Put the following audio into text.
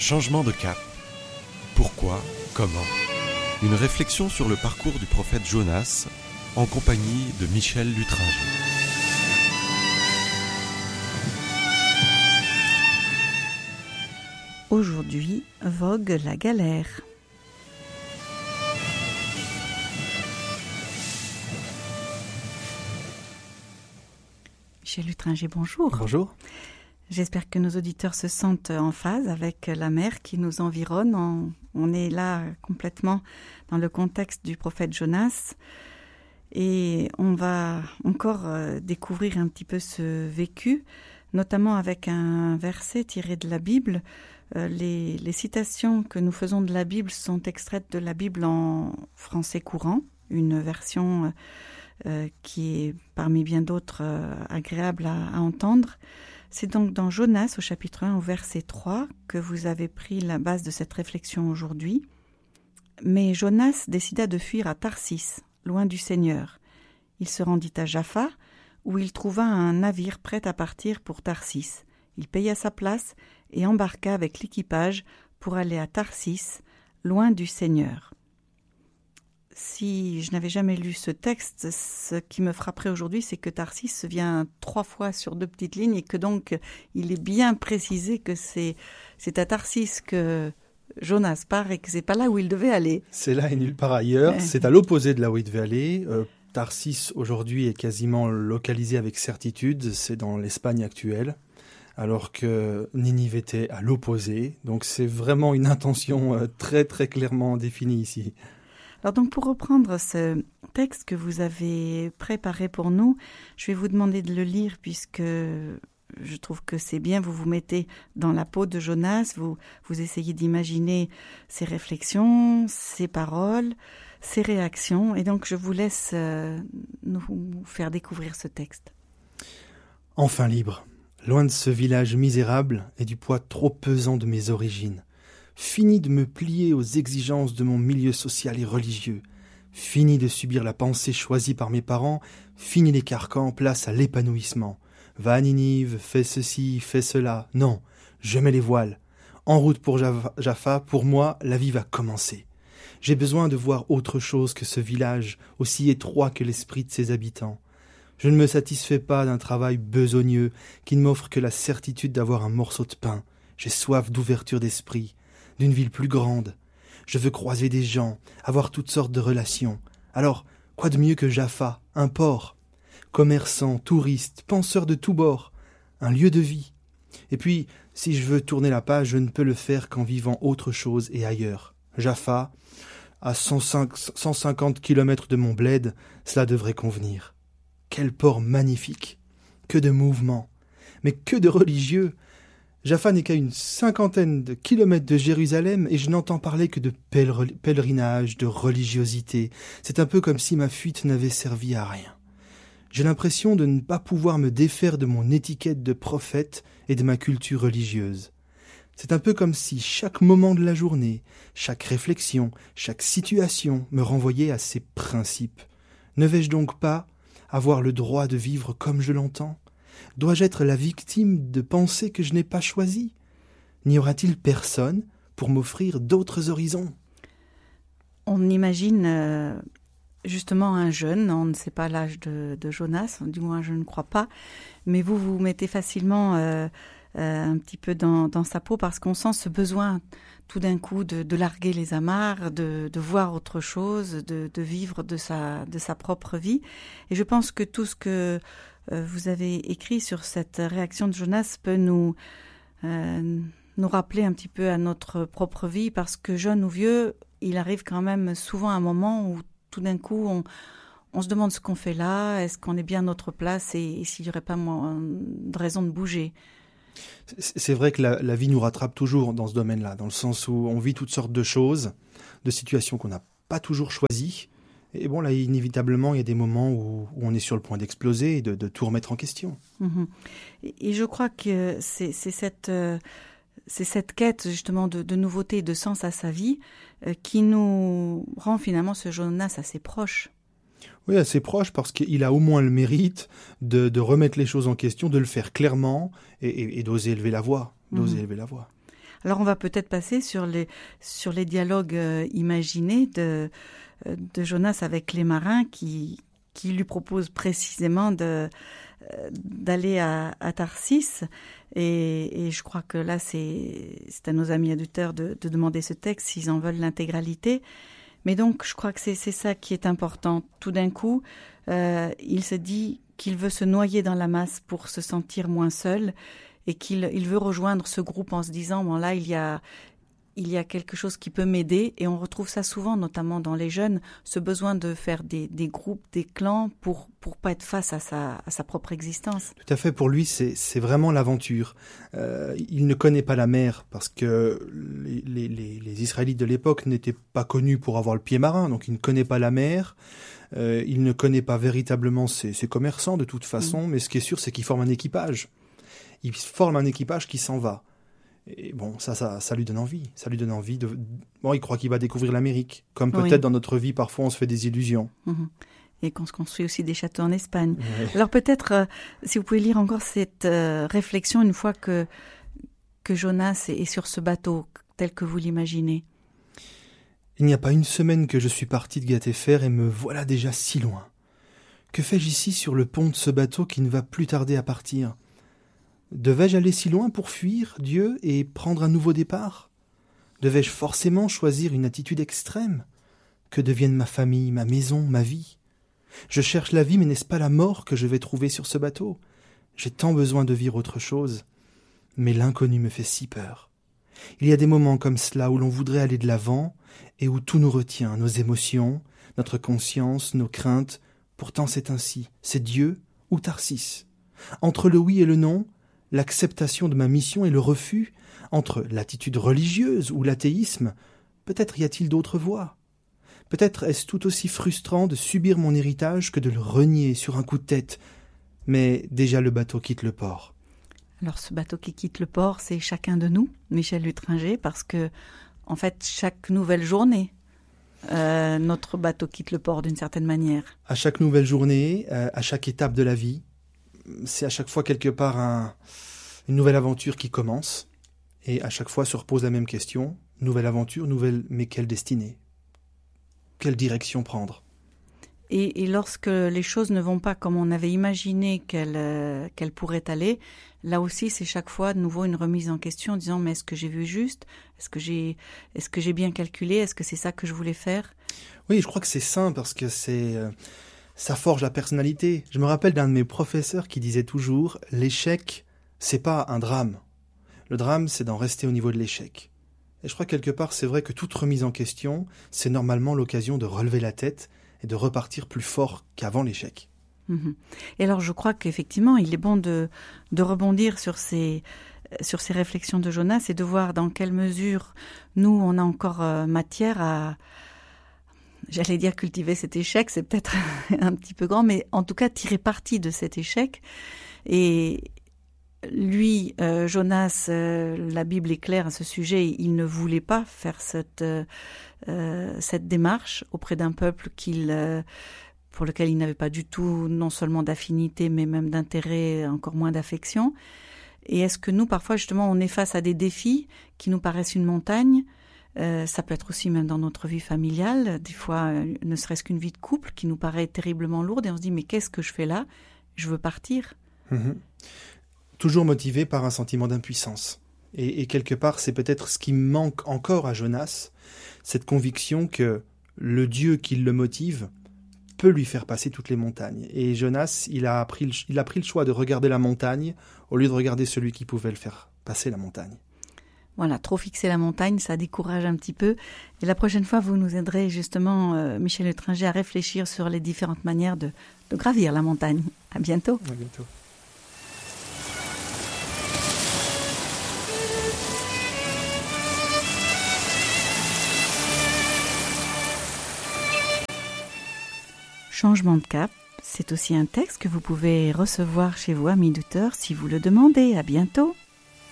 Changement de cap. Pourquoi ? Comment ? Une réflexion sur le parcours du prophète Jonas en compagnie de Michel Lutringer. Aujourd'hui, vogue la galère. Michel Lutringer, bonjour. Bonjour. J'espère que nos auditeurs se sentent en phase avec la mer qui nous environne. On est là complètement dans le contexte du prophète Jonas. Et on va encore découvrir un petit peu ce vécu, notamment avec un verset tiré de la Bible. Les citations que nous faisons de la Bible sont extraites de la Bible en français courant, une version qui est parmi bien d'autres agréable à entendre. C'est donc dans Jonas au chapitre 1 au verset 3 que vous avez pris la base de cette réflexion aujourd'hui. Mais Jonas décida de fuir à Tarsis, loin du Seigneur. Il se rendit à Jaffa, où il trouva un navire prêt à partir pour Tarsis. Il paya sa place et embarqua avec l'équipage pour aller à Tarsis, loin du Seigneur. Si je n'avais jamais lu ce texte, ce qui me frapperait aujourd'hui, c'est que Tarsis vient 3 fois sur 2 petites lignes et que donc il est bien précisé que c'est à Tarsis que Jonas part et que c'est pas là où il devait aller. C'est là et nulle part ailleurs. C'est à l'opposé de là où il devait aller. Tarsis aujourd'hui est quasiment localisé avec certitude. C'est dans l'Espagne actuelle. Alors que Ninive était à l'opposé. Donc c'est vraiment une intention très très clairement définie ici. Alors donc pour reprendre ce texte que vous avez préparé pour nous, je vais vous demander de le lire puisque je trouve que c'est bien, vous vous mettez dans la peau de Jonas, vous essayez d'imaginer ses réflexions, ses paroles, ses réactions, et donc je vous laisse nous faire découvrir ce texte. Enfin libre, loin de ce village misérable et du poids trop pesant de mes origines. Fini de me plier aux exigences de mon milieu social et religieux. Fini de subir la pensée choisie par mes parents. Fini les carcans, place à l'épanouissement. Va à Ninive, fais ceci, fais cela. Non, je mets les voiles. En route pour Jaffa, pour moi, la vie va commencer. J'ai besoin de voir autre chose que ce village, aussi étroit que l'esprit de ses habitants. Je ne me satisfais pas d'un travail besogneux qui ne m'offre que la certitude d'avoir un morceau de pain. J'ai soif d'ouverture d'esprit, d'une ville plus grande. Je veux croiser des gens, avoir toutes sortes de relations. Alors, quoi de mieux que Jaffa, un port, commerçants, touristes, penseurs de tous bords, un lieu de vie. Et puis, si je veux tourner la page, je ne peux le faire qu'en vivant autre chose et ailleurs. Jaffa, à 150 km de mon bled, cela devrait convenir. Quel port magnifique, que de mouvements, mais que de religieux. Jaffa n'est qu'à une 50aine de kilomètres de Jérusalem et je n'entends parler que de pèlerinage, de religiosité. C'est un peu comme si ma fuite n'avait servi à rien. J'ai l'impression de ne pas pouvoir me défaire de mon étiquette de prophète et de ma culture religieuse. C'est un peu comme si chaque moment de la journée, chaque réflexion, chaque situation me renvoyait à ces principes. Ne vais-je donc pas avoir le droit de vivre comme je l'entends ? Dois-je être la victime de pensées que je n'ai pas choisies ? N'y aura-t-il personne pour m'offrir d'autres horizons ? On imagine justement un jeune, on ne sait pas l'âge de Jonas, du moins je ne crois pas, mais vous vous mettez facilement un petit peu dans sa peau parce qu'on sent ce besoin tout d'un coup de larguer les amarres, de voir autre chose, de vivre de sa propre vie. Et je pense que tout ce que vous avez écrit sur cette réaction de Jonas peut nous rappeler un petit peu à notre propre vie parce que jeune ou vieux, il arrive quand même souvent un moment où tout d'un coup on se demande ce qu'on fait là, est-ce qu'on est bien à notre place et s'il n'y aurait pas de raison de bouger. C'est vrai que la vie nous rattrape toujours dans ce domaine-là, dans le sens où on vit toutes sortes de choses, de situations qu'on n'a pas toujours choisies. Et bon, là, inévitablement, il y a des moments où on est sur le point d'exploser et de tout remettre en question. Mmh. Et je crois que c'est cette quête, justement, de nouveauté et de sens à sa vie qui nous rend finalement ce Jonas assez proche. Oui, assez proche parce qu'il a au moins le mérite de remettre les choses en question, de le faire clairement et d'oser élever la voix. Alors on va peut-être passer sur les dialogues imaginés de Jonas avec les marins qui lui proposent précisément d'aller à Tarsis. Et je crois que là, c'est à nos amis auditeurs de demander ce texte s'ils en veulent l'intégralité. Mais donc, je crois que c'est ça qui est important. Tout d'un coup, il se dit qu'il veut se noyer dans la masse pour se sentir moins seul et qu'il veut rejoindre ce groupe en se disant, bon là, il y a quelque chose qui peut m'aider. Et on retrouve ça souvent, notamment dans les jeunes, ce besoin de faire des groupes, des clans pour pas être face à sa propre existence. Tout à fait, pour lui, c'est vraiment l'aventure. Il ne connaît pas la mer parce que les Israélites de l'époque n'étaient pas connus pour avoir le pied marin, donc il ne connaît pas la mer. Il ne connaît pas véritablement ses commerçants de toute façon, mais ce qui est sûr, c'est qu'il forme un équipage. Il forme un équipage qui s'en va. Et bon, ça lui donne envie. Ça lui donne envie de... Bon, il croit qu'il va découvrir l'Amérique. Comme peut-être dans notre vie, parfois, on se fait des illusions. Et qu'on se construit aussi des châteaux en Espagne. Ouais. Alors peut-être, si vous pouvez lire encore cette réflexion une fois que Jonas est sur ce bateau, tel que vous l'imaginez. Il n'y a pas une semaine que je suis parti de Gatéfer et me voilà déjà si loin. Que fais-je ici sur le pont de ce bateau qui ne va plus tarder à partir ? Devais-je aller si loin pour fuir Dieu et prendre un nouveau départ ? Devais-je forcément choisir une attitude extrême ? Que devienne ma famille, ma maison, ma vie ? Je cherche la vie, mais n'est-ce pas la mort que je vais trouver sur ce bateau ? J'ai tant besoin de vivre autre chose. Mais l'inconnu me fait si peur. Il y a des moments comme cela où l'on voudrait aller de l'avant et où tout nous retient, nos émotions, notre conscience, nos craintes. Pourtant c'est ainsi, c'est Dieu ou Tarsis. Entre le oui et le non, l'acceptation de ma mission et le refus, entre l'attitude religieuse ou l'athéisme, peut-être y a-t-il d'autres voies. Peut-être est-ce tout aussi frustrant de subir mon héritage que de le renier sur un coup de tête. Mais déjà le bateau quitte le port. Alors ce bateau qui quitte le port, c'est chacun de nous, Michel Lutringer, parce que en fait chaque nouvelle journée, notre bateau quitte le port d'une certaine manière. À chaque nouvelle journée, à chaque étape de la vie, c'est à chaque fois quelque part une nouvelle aventure qui commence. Et à chaque fois se repose la même question. Nouvelle aventure, mais quelle destinée ? Quelle direction prendre ? Et lorsque les choses ne vont pas comme on avait imaginé qu'elles pourraient aller, là aussi c'est chaque fois de nouveau une remise en question en disant mais est-ce que j'ai vu juste ? Est-ce que j'ai bien calculé ? Est-ce que c'est ça que je voulais faire ? Oui, je crois que c'est sain parce que ça forge la personnalité. Je me rappelle d'un de mes professeurs qui disait toujours « L'échec, c'est pas un drame. Le drame, c'est d'en rester au niveau de l'échec. » Et je crois que quelque part, c'est vrai que toute remise en question, c'est normalement l'occasion de relever la tête et de repartir plus fort qu'avant l'échec. Et alors, je crois qu'effectivement, il est bon de rebondir sur ces réflexions de Jonas et de voir dans quelle mesure nous, on a encore matière à... J'allais dire cultiver cet échec, c'est peut-être un petit peu grand, mais en tout cas tirer parti de cet échec. Et lui, Jonas, la Bible est claire à ce sujet, il ne voulait pas faire cette démarche auprès d'un peuple pour lequel il n'avait pas du tout non seulement d'affinité, mais même d'intérêt, encore moins d'affection. Et est-ce que nous, parfois, justement, on est face à des défis qui nous paraissent une montagne ? Ça peut être aussi même dans notre vie familiale, des fois ne serait-ce qu'une vie de couple qui nous paraît terriblement lourde et on se dit mais qu'est-ce que je fais là ? Je veux partir. Toujours motivé par un sentiment d'impuissance. Et quelque part, c'est peut-être ce qui manque encore à Jonas, cette conviction que le Dieu qui le motive peut lui faire passer toutes les montagnes. Et Jonas, il a pris le choix de regarder la montagne au lieu de regarder celui qui pouvait le faire passer la montagne. Voilà, trop fixer la montagne, ça décourage un petit peu. Et la prochaine fois, vous nous aiderez justement, Michel Lutringer, à réfléchir sur les différentes manières de gravir la montagne. À bientôt. À bientôt. Changement de cap, c'est aussi un texte que vous pouvez recevoir chez vous, amis auditeurs, si vous le demandez. À bientôt.